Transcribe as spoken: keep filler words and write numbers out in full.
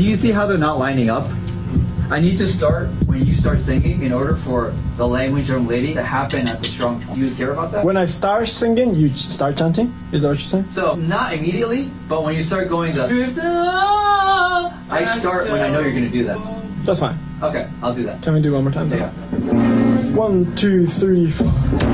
do you see how they're not lining up? I need to start when you start singing in order for the language drum lady to happen at the strong point. Do you care about that? When I start singing, you start chanting? Is that what you're saying? So, not immediately, but when you start going the... I start when I know you're going to do that. That's fine. Okay, I'll do that. Can we do one more time? Yeah. One, two, three, four.